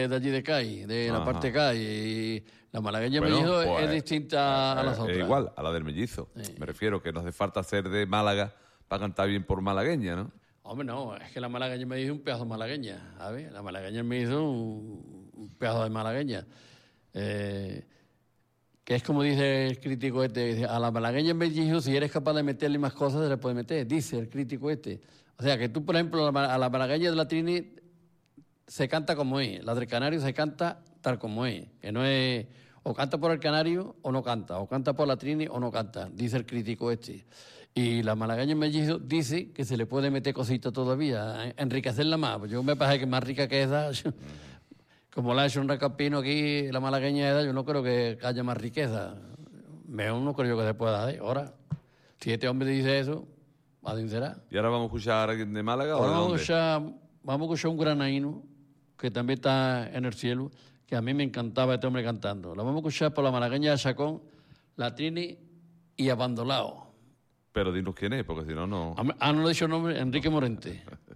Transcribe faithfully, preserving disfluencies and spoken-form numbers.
de allí de Cádiz, de la Ajá. parte de Cádiz. Y la malagueña Bueno, mellizo pues, es distinta a eh, las eh, otras. igual, a la del mellizo. Sí. Me refiero que no hace falta ser de Málaga para cantar bien por malagueña, ¿no? Hombre, no, es que la malagueña me dice un pedazo de malagueña, ¿sabes? La malagueña me hizo un, un pedazo de malagueña. Eh, que es como dice el crítico este, dice, a la malagueña me dijo, si eres capaz de meterle más cosas, se le puede meter, dice el crítico este. O sea, que tú, por ejemplo, a la, a la malagueña de la Trini se canta como es, la del Canario se canta tal como es, que no es, o canta por el Canario o no canta, o canta por la Trini o no canta, dice el crítico este. Y la malagueña mellizo dice que se le puede meter cositas todavía, enriquecerla más. Pues yo me parece que más rica que esa, como la ha hecho un recapino aquí, la malagueña esa, yo no creo que haya más riqueza. Mejor no creo que se pueda hacer. Ahora, si este hombre dice eso, ¿a dónde será? ¿Y ahora vamos a escuchar a alguien de Málaga o Ahora de vamos a dónde? escuchar, vamos a escuchar un granaíno que también está en el cielo, que a mí me encantaba este hombre cantando. La vamos a escuchar por la malagueña de Chacón, la Trini y Abandolao. Pero dinos quién es, porque si no, no... Ah, no le he dicho el nombre, Enrique Morente.